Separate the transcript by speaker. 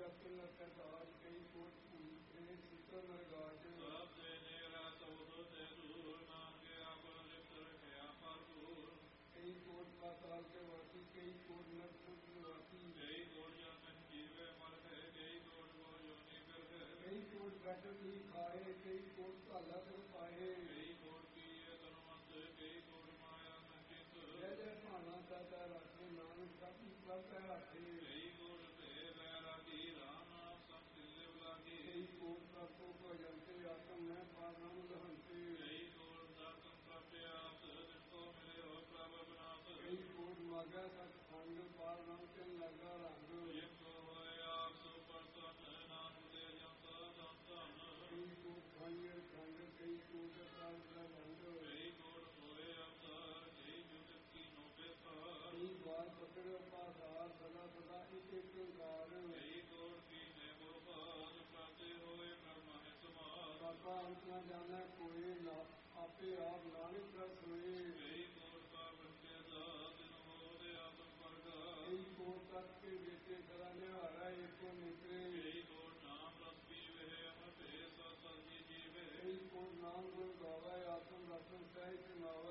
Speaker 1: रतन दास कई कोट पूरे सितर नरगाज
Speaker 2: सब से नेरा सबूत से दूर नानके आप लिप्त रखे पर दूर
Speaker 1: कई कोट पाताल के वासी कई कोट नरक वासी
Speaker 2: कई कोट जन्म जीवे मर गए कई कोट को योनि फिर गए
Speaker 1: कई कोट बैठक ही खाए कई कोट काला कर पाए
Speaker 2: कई कोट की तनुमत कई कोट माया नचित
Speaker 1: जय जय भाना दाता रखे नानक सब करता रखे
Speaker 2: कई कोट से बैरागी राम नाम संतिल्य बुलागी
Speaker 1: कई कोट तत्वों को जनते आत्म में पारनाम लहनते
Speaker 2: कई कोट दर्शन प्राप्त आप जिसको मिले हो प्रभु विनाश
Speaker 1: कई कोट मागा सच खंड पारनाम के लगा रंग
Speaker 2: जिनको होए आप सो प्रसन्न नानक दे जनता संतन
Speaker 1: कई कोट खंड खंड कई कोट काल का रंग
Speaker 2: कई कोट होए अवसर कई जुगत की नोबे
Speaker 1: कई बार पकड़ो पाधार सदा सदा एक एक कार
Speaker 2: कई कोट की ने गोपाल प्राप्त होए ब्रह्म है समार
Speaker 1: बाबा अंत न जाना कोई ना आपे आप नानक रस हुए
Speaker 2: कई कोट का बच्चे दिन हो दे आत्म वर्ग
Speaker 1: कई कोट तक के बेटे कराने